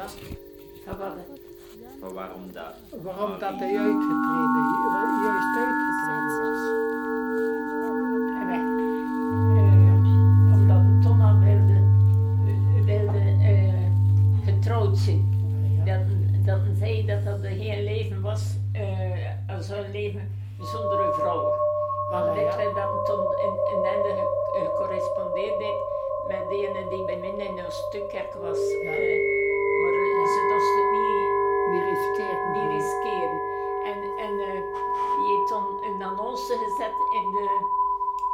Ja. Van wat? Van waarom dat? Waarom dat hij uitgetreden, juist uitgetreden was. Omdat hij toen al wilde getrouwd zijn. Dat hij zei dat dat geen leven was, als een leven zonder een vrouw. Want dat hij dan toen in Ende gecorrespondeerd heeft met die ene die bij mij in een stukkerk was. Maar ze dorst het niet riskeren. En die heeft toen een annonce gezet in de